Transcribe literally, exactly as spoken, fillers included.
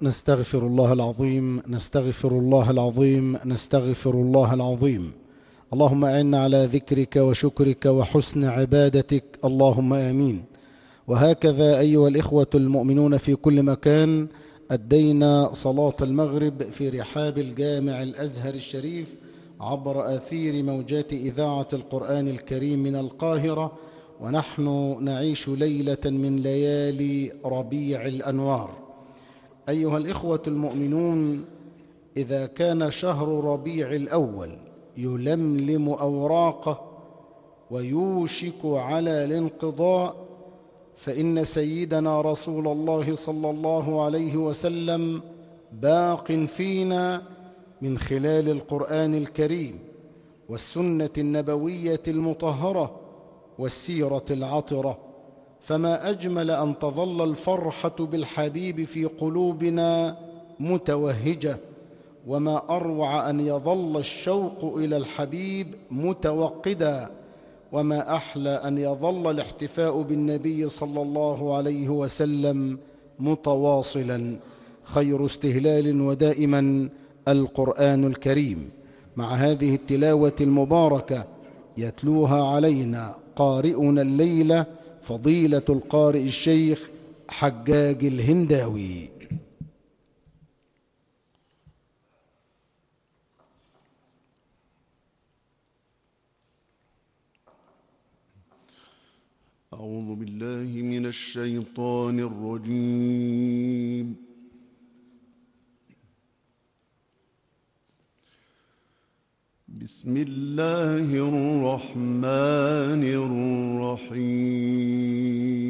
نستغفر الله العظيم نستغفر الله العظيم نستغفر الله العظيم. اللهم أعنا على ذكرك وشكرك وحسن عبادتك، اللهم آمين. وهكذا أيها الإخوة المؤمنون في كل مكان، أدينا صلاة المغرب في رحاب الجامع الأزهر الشريف عبر آثير موجات إذاعة القرآن الكريم من القاهرة، ونحن نعيش ليلة من ليالي ربيع الأنوار. أيها الإخوة المؤمنون، إذا كان شهر ربيع الأول يلملم أوراقه ويوشك على الانقضاء، فإن سيدنا رسول الله صلى الله عليه وسلم باق فينا من خلال القرآن الكريم والسنة النبوية المطهرة والسيرة العطرة. فما أجمل أن تظل الفرحة بالحبيب في قلوبنا متوهجة، وما أروع أن يظل الشوق إلى الحبيب متوقدا، وما أحلى أن يظل الاحتفاء بالنبي صلى الله عليه وسلم متواصلا. خير استهلال ودائما القرآن الكريم، مع هذه التلاوة المباركة يتلوها علينا قارئنا الليلة فضيلة القارئ الشيخ حجاج الهنداوي. أعوذ بالله من الشيطان الرجيم. بسم الله الرحمن الرحيم.